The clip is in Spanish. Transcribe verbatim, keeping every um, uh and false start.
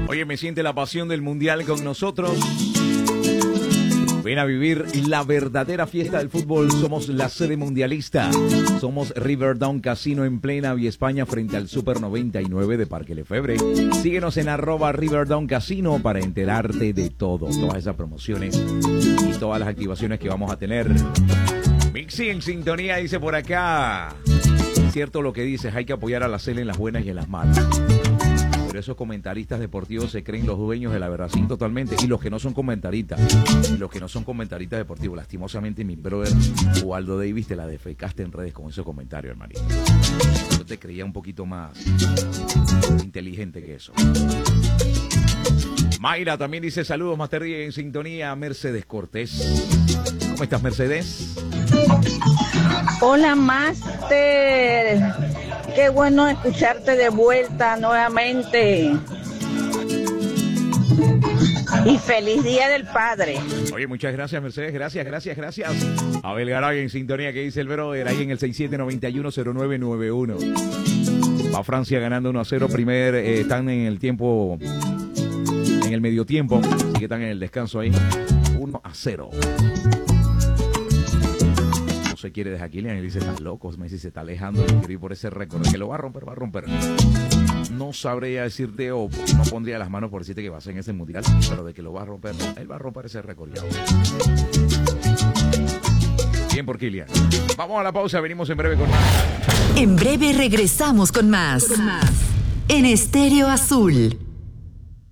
Oye, me siente la pasión del Mundial con nosotros. Ven a vivir la verdadera fiesta del fútbol. Somos la sede mundialista. Somos Riverdown Casino en plena Vía España frente al Super noventa y nueve de Parque Lefebvre. Síguenos en arroba Riverdown Casino para enterarte de todo. Todas esas promociones y todas las activaciones que vamos a tener. Mixi en sintonía dice por acá. Cierto lo que dices, hay que apoyar a la C L en las buenas y en las malas. Pero esos comentaristas deportivos se creen los dueños de la verdad, sí, totalmente. Y los que no son comentaristas, y los que no son comentaristas deportivos, lastimosamente mi brother Waldo Davis te la defecaste en redes con ese comentario, hermanito. Yo te creía un poquito más inteligente que eso. Mayra también dice saludos, Master D en sintonía. Mercedes Cortés. ¿Cómo estás, Mercedes? Hola, Master. Qué bueno escucharte de vuelta nuevamente. Y feliz Día del Padre. Oye, muchas gracias, Mercedes. Gracias, gracias, gracias. Abel Garay en sintonía, que dice el brother ahí en el seis siete nueve uno cero nueve nueve uno. Va Francia ganando uno a cero. Primer, eh, están en el tiempo, en el medio tiempo. Así que están en el descanso ahí. uno a cero. Se quiere dejar Kylian y dice, estás loco, Messi se está alejando, quiero ir por ese récord, que lo va a romper, va a romper. No sabría decirte o no pondría las manos por decirte que va a ser en ese mundial, pero de que lo va a romper, no, él va a romper ese récord ya. Bien por Kylian. Vamos a la pausa, venimos en breve con más. En breve regresamos con más. Con más. En Estéreo Azul.